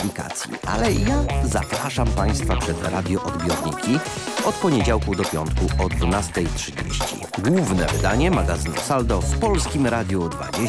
aplikacji. Ale ja zapraszam Państwa przed radioodbiorniki od poniedziałku do piątku o 12:30. Główne wydanie magazynu Saldo w Polskim Radiu 24.